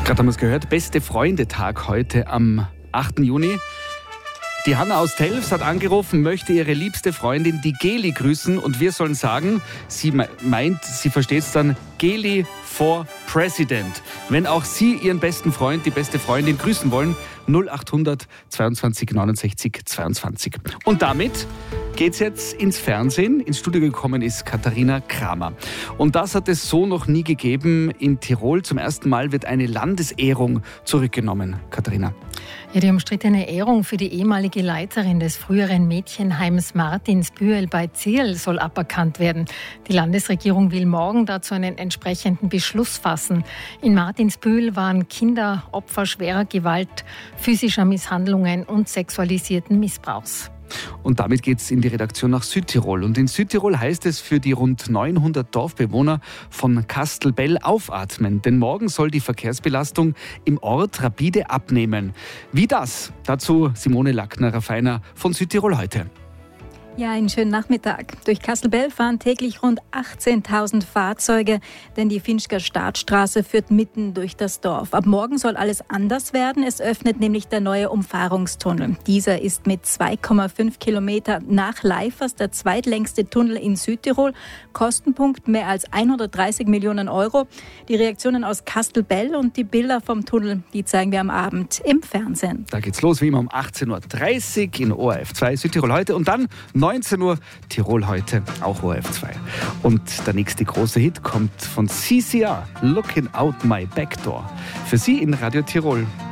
Gerade haben wir es gehört, beste Freunde-Tag heute am 8. Juni. Die Hanna aus Telfs hat angerufen, möchte ihre liebste Freundin, die Geli, grüßen. Und wir sollen sagen, sie meint, sie versteht es dann, Geli for President. Wenn auch Sie Ihren besten Freund, die beste Freundin grüßen wollen, 0800 22 69 22. Und damit geht's jetzt ins Fernsehen. Ins Studio gekommen ist Katharina Kramer. Und das hat es so noch nie gegeben. In Tirol zum ersten Mal wird eine Landesehrung zurückgenommen. Katharina. Ja, die umstrittene Ehrung für die ehemalige Leiterin des früheren Mädchenheims Martinsbühl bei Zierl soll aberkannt werden. Die Landesregierung will morgen dazu einen entsprechenden Beschluss fassen. In Martinsbühl waren Kinder Opfer schwerer Gewalt, physischer Misshandlungen und sexualisierten Missbrauchs. Und damit geht es in die Redaktion nach Südtirol. Und in Südtirol heißt es für die rund 900 Dorfbewohner von Kastelbell aufatmen. Denn morgen soll die Verkehrsbelastung im Ort rapide abnehmen. Wie das? Dazu Simone Lackner-Raffiner von Südtirol heute. Ja, einen schönen Nachmittag. Durch Kastelbell fahren täglich rund 18.000 Fahrzeuge, denn die Finchker Startstraße führt mitten durch das Dorf. Ab morgen soll alles anders werden. Es öffnet nämlich der neue Umfahrungstunnel. Dieser ist mit 2,5 Kilometer nach Leifers der zweitlängste Tunnel in Südtirol. Kostenpunkt mehr als 130 Millionen Euro. Die Reaktionen aus Kastelbell und die Bilder vom Tunnel, die zeigen wir am Abend im Fernsehen. Da geht's los, wie immer um 18.30 Uhr in ORF 2 Südtirol heute und dann 19 Uhr Tirol heute, auch ORF 2. Und der nächste große Hit kommt von CCR, Looking Out My Back Door. Für Sie in Radio Tirol.